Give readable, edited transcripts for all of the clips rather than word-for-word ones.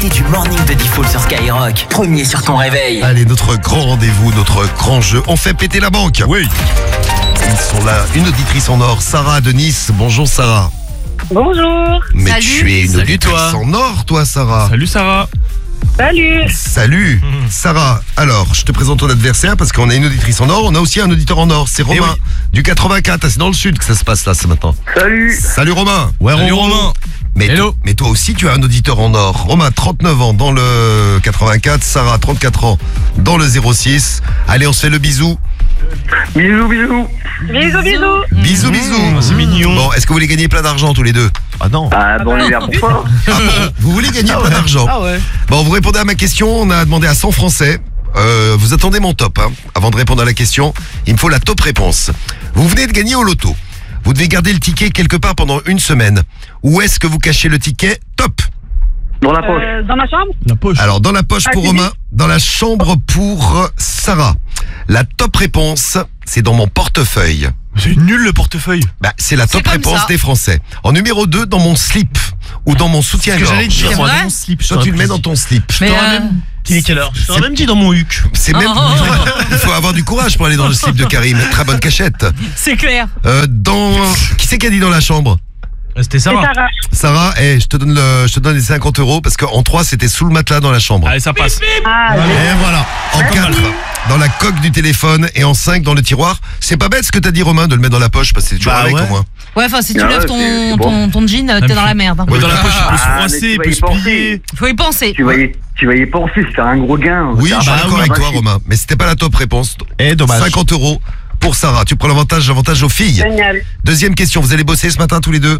L'été du morning de Diffoul sur Skyrock. Premier sur ton réveil. Allez, notre grand rendez-vous, notre grand jeu. On fait péter la banque. Oui. Ils sont là. Une auditrice en or, Sarah de Nice. Bonjour Sarah. Bonjour. Mais Salut. tu es une Salut, auditrice toi. en or, toi Sarah. Salut Sarah. Salut. Salut Sarah. Alors, je te présente ton adversaire parce qu'on a une auditrice en or. On a aussi un auditeur en or. C'est Romain du 84. Ah, c'est dans le sud que ça se passe là ce matin. Salut. Salut Romain. Ouais, Salut Romain. Mais, Hello. mais toi aussi, tu as un auditeur en or. Romain, 39 ans dans le 84. Sarah, 34 ans dans le 06. Allez, on se fait le bisou. Bisous, bisous. Bisous, bisous. Bisous, bisous. C'est mignon. Bon, est-ce que vous voulez gagner plein d'argent tous les deux? Ah non. Ah bon, on est là pour ça. Ah bon, vous voulez gagner plein d'argent? Ah ouais. Bon, vous répondez à ma question. On a demandé à 100 Français. Vous attendez mon top. Hein. Avant de répondre à la question, il me faut la top réponse. Vous venez de gagner au loto. Vous devez garder le ticket quelque part pendant une semaine. Où est-ce que vous cachez le ticket? Top. Dans la poche. Dans ma chambre. La poche. Alors, dans la poche pour Romain, dans la chambre pour Sarah. La top réponse, c'est dans mon portefeuille. C'est nul le portefeuille. Bah, c'est la top comme réponse ça. des Français. En numéro 2, dans mon slip. Ou dans mon soutien-gorge. C'est moi, vrai dans mon slip. Toi, tu le mets dans ton slip. Mais Il est quelle heure? Je t'aurais même dit dans mon huc. C'est même. Oh. Il faut avoir du courage pour aller dans le slip de Karim. Très bonne cachette. c'est clair. Qui c'est qui a dit dans la chambre? C'était C'est Sarah. Sarah. Sarah, je te donne les 50 €, parce qu'en 3, c'était sous le matelas dans la chambre. Allez, ça passe. Ah, Et voilà. En 4, dans la coque du téléphone, et en 5, dans le tiroir. C'est pas bête ce que t'as dit, Romain, de le mettre dans la poche, parce que c'est toujours Bah avec ouais. au moins. Ouais, enfin, si tu Ah lèves ouais, c'est ton, bon. ton jean, t'es dans la merde. Hein. Ouais, dans la poche, il peut se Ah, mais froisser, tu il vas peut y se penser. plier. Faut y penser. Tu vas y penser, c'est un gros gain. Oui, C'est je suis un d'accord bah, avec bah, toi, bah, Romain. Mais c'était pas la top réponse. Dommage. 50 € pour Sarah. Tu prends l'avantage aux filles. génial. Deuxième question. Vous allez bosser ce matin tous les deux?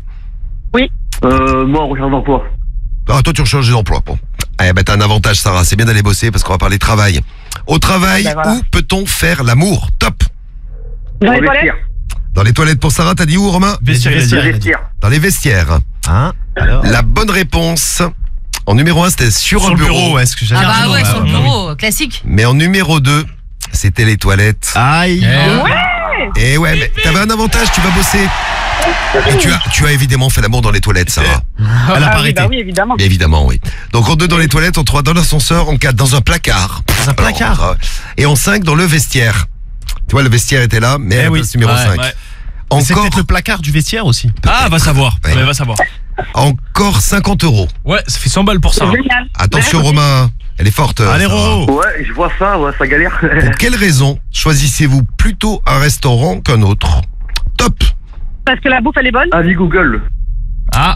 Moi, en recherche d'emploi. Ah, toi, tu recherches d'emploi. Bon. Eh ben, t'as un avantage, Sarah. C'est bien d'aller bosser parce qu'on va parler travail. Au travail, Ben voilà. où peut-on faire l'amour? Top. Dans Dans les le toilettes. vestiaire. Dans les toilettes pour Sarah, t'as dit où, Romain? Vestiaire, il a dit. Le vestiaire. Dans les vestiaires. Hein? Alors? La bonne réponse, en numéro 1, c'était sur un bureau. ouais, ce que j'allais Ah dire. bah ouais, sur le ouais. bureau, classique. Mais en numéro 2, c'était les toilettes. Aïe. Et ouais, mais t'avais un avantage, tu vas bosser. Et tu as évidemment fait l'amour dans les toilettes, Sarah. Elle a pas Ah oui, arrêté. bah oui, évidemment. Bien évidemment, oui. Donc en 2 dans les toilettes, en 3 dans l'ascenseur, en 4 dans un placard. Dans un placard. Alors, et en 5 dans le vestiaire. Tu vois, le vestiaire était là, mais Eh oui. place numéro Ouais, 5. ouais. C'est Encore, peut-être le placard du vestiaire aussi. Ah, va savoir. Ouais. Ouais, va savoir. encore 50 €. Ouais, ça fait 100 balles pour ça. C'est génial. Attention, Ouais. Romain, elle est forte. Allez, Sarah. Roro. Ouais, je vois ça, ouais, ça galère. Pour quelle raison choisissez-vous plutôt un restaurant qu'un autre? Top. Parce que la bouffe, elle est bonne. Avis Google. Ah.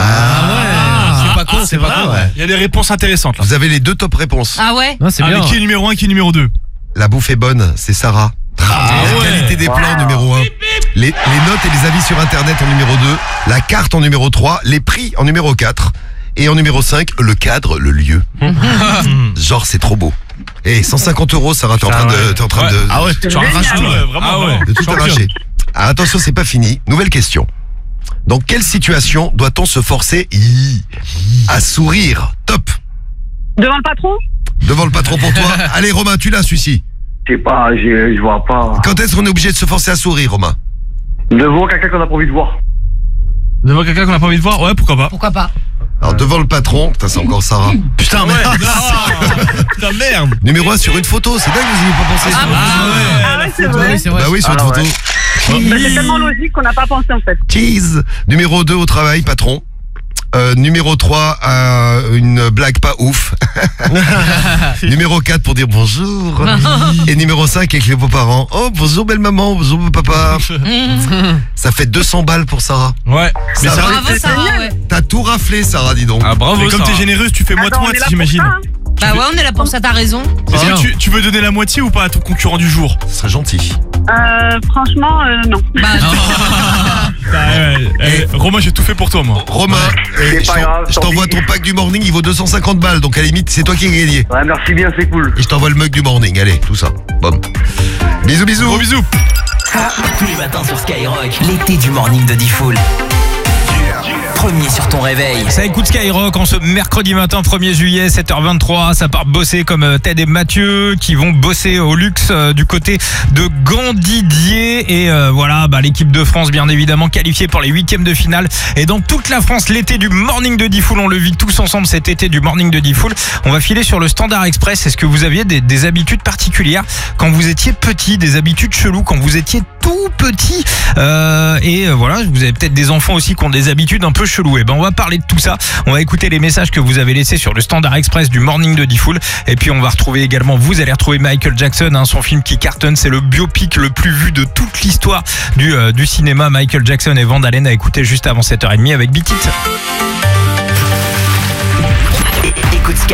Ah. C'est pas con, c'est pas con. Il y a des réponses intéressantes là. Vous avez les 2 top réponses. Ah ouais. C'est bien. Qui est numéro 1, qui est numéro 2? La bouffe est bonne, c'est Sarah. La ouais. qualité des plans numéro 1. Les notes et les avis sur internet en numéro 2. La carte en numéro 3. Les prix en numéro 4. Et en numéro 5, le cadre, le lieu. Genre, c'est trop beau. Et 150 €, Sarah, t'es en train de, Ah ouais, tu arraches tout, vraiment. de tout arracher. Alors, attention, c'est pas fini. Nouvelle question. Dans quelle situation doit-on se forcer à sourire? Top. Devant le patron. Devant le patron pour toi. Allez, Romain, tu l'as, celui-ci. Je sais pas, je vois pas. Quand est-ce qu'on est obligé de se forcer à sourire, Romain? Devant quelqu'un qu'on a pas envie de voir. Devant quelqu'un qu'on a pas envie de voir? Ouais, pourquoi pas. Pourquoi pas. Alors, devant le patron, putain, c'est encore Sarah. Putain, merde. Putain, merde. Numéro 1 sur une photo, c'est dingue, vous n'y avez pas pensé. ça. Ah ouais, c'est vrai. Bah oui, sur une Ah photo. ouais. Mais c'est tellement logique qu'on n'a pas pensé en fait. Cheese. Numéro 2 au travail, patron. Numéro 3, une blague pas ouf. Numéro 4 pour dire bonjour. Et numéro 5 avec les beaux-parents. Oh, bonjour belle maman, bonjour beau papa. Ça fait 200 balles pour Sarah. Ouais. Mais Ça ça va. Bravo Sarah, ouais. T'as tout raflé, Sarah, dis donc. Ah, bravo. Et comme t'es généreuse, tu fais Attends, on est moite-moite, là pour j'imagine. ça, hein. Bah ouais, on est là pour ça, t'as raison. Est-ce que tu veux donner la moitié ou pas à ton concurrent du jour? Ce serait gentil. Franchement, non. Bah, Romain, j'ai tout fait pour toi, moi. Romain, c'est pas grave, je tant t'envoie pis. ton pack du morning, il vaut 250 balles. Donc à la limite, c'est toi qui as gagné. Ouais, merci bien, c'est cool. Et je t'envoie le mug du morning, allez, tout ça. Bon. Bisous, bisous. Gros bisous. Tous les matins sur Skyrock. L'été du morning de Diffoul. premier sur ton réveil. Ça écoute Skyrock en ce mercredi matin 1er juillet 7h23. Ça part bosser comme Ted et Mathieu qui vont bosser au luxe du côté de Gandidier. Et voilà, l'équipe de France bien évidemment qualifiée pour les 8e de finale. Et dans toute la France, l'été du Morning de Diffoul, on le vit tous ensemble cet été du Morning de Diffoul. On va filer sur le Standard Express. Est-ce que vous aviez des habitudes particulières quand vous étiez petit, des habitudes cheloues quand vous étiez tout petit et voilà, vous avez peut-être des enfants aussi qui ont des habitudes un peu cheloues. Et on va parler de tout ça. On va écouter les messages que vous avez laissés sur le Standard Express du Morning de Diffoul. Et puis on va retrouver également, vous allez retrouver Michael Jackson, son film qui cartonne, c'est le biopic le plus vu de toute l'histoire du cinéma. Michael Jackson et Van Halen à écouter juste avant 7h30 avec Beat It. Écoute